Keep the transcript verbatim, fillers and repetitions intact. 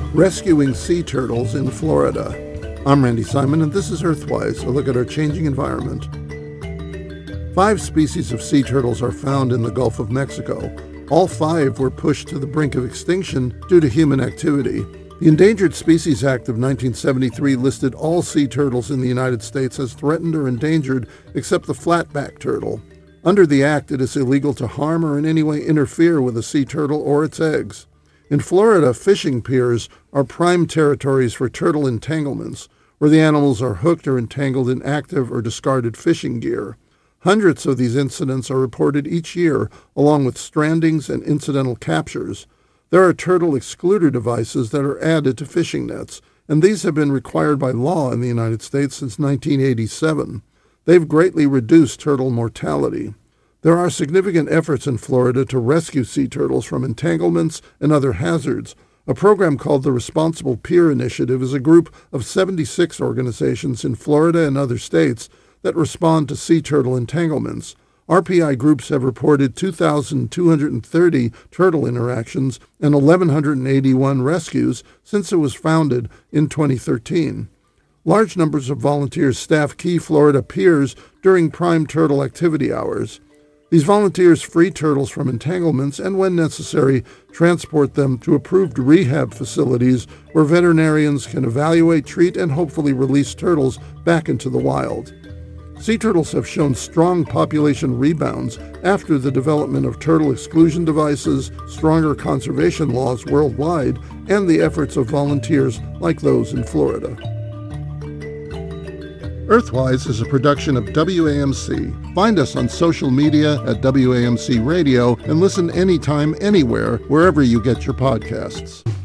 Rescuing sea turtles in Florida. I'm Randy Simon, and this is Earthwise, a look at our changing environment. Five species of sea turtles are found in the Gulf of Mexico. All five were pushed to the brink of extinction due to human activity. The Endangered Species Act of nineteen seventy-three listed all sea turtles in the United States as threatened or endangered except the flatback turtle. Under the act, it is illegal to harm or in any way interfere with a sea turtle or its eggs. In Florida, fishing piers are prime territories for turtle entanglements, where the animals are hooked or entangled in active or discarded fishing gear. Hundreds of these incidents are reported each year, along with strandings and incidental captures. There are turtle excluder devices that are added to fishing nets, and these have been required by law in the United States since nineteen eighty-seven. They've greatly reduced turtle mortality. There are significant efforts in Florida to rescue sea turtles from entanglements and other hazards. A program called the Responsible Pier Initiative is a group of seventy-six organizations in Florida and other states that respond to sea turtle entanglements. R P I groups have reported two thousand two hundred thirty turtle interactions and one thousand one hundred eighty-one rescues since it was founded in twenty thirteen. Large numbers of volunteers staff key Florida piers during prime turtle activity hours. These volunteers free turtles from entanglements and, when necessary, transport them to approved rehab facilities where veterinarians can evaluate, treat, and hopefully release turtles back into the wild. Sea turtles have shown strong population rebounds after the development of turtle exclusion devices, stronger conservation laws worldwide, and the efforts of volunteers like those in Florida. Earthwise is a production of W A M C. Find us on social media at W A M C Radio and listen anytime, anywhere, wherever you get your podcasts.